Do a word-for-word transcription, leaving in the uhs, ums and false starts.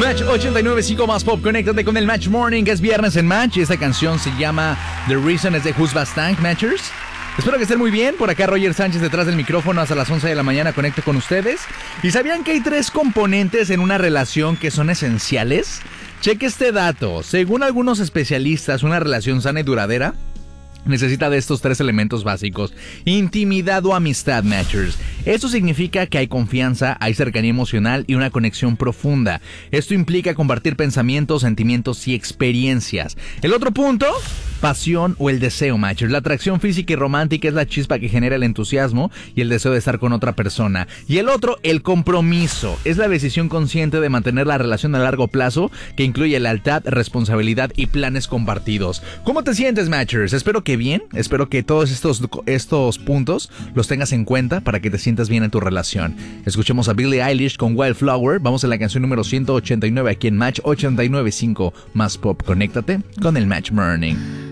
Match ochenta y nueve punto cinco más pop. Conéctate con el Match Morning. Es viernes en Match y esta canción se llama The Reason. Es de Who's Stank, Matchers. Espero que estén muy bien. Por acá Roger Sánchez detrás del micrófono hasta las once de la mañana. Conecto con ustedes. ¿Y sabían que hay tres componentes en una relación que son esenciales? Cheque este dato. Según algunos especialistas, una relación sana y duradera necesita de estos tres elementos básicos: intimidad o amistad, Matchers. Esto significa que hay confianza, hay cercanía emocional y una conexión profunda. Esto implica compartir pensamientos, sentimientos y experiencias. El otro punto, pasión o el deseo, Matchers. La atracción física y romántica es la chispa que genera el entusiasmo y el deseo de estar con otra persona. Y el otro, el compromiso. Es la decisión consciente de mantener la relación a largo plazo, que incluye lealtad, responsabilidad y planes compartidos. ¿Cómo te sientes, Matchers? Espero que bien. Espero que todos estos, estos puntos los tengas en cuenta para que te sientas bien en tu relación. Escuchemos a Billie Eilish con Wildflower. Vamos a la canción número ciento ochenta y nueve aquí en Match ochenta y nueve punto cinco más pop. Conéctate con el Match Morning.